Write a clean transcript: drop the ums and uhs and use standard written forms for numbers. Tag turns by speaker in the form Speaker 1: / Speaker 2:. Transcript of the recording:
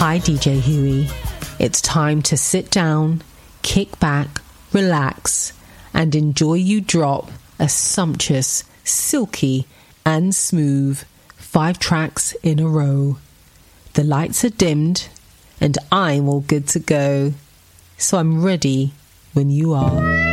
Speaker 1: Hi DJ Huey, it's time to sit down, kick back, relax, and enjoy you drop a sumptuous, silky, and smooth 5 tracks in a row. The lights are dimmed, and I'm all good to go, so I'm ready when you are.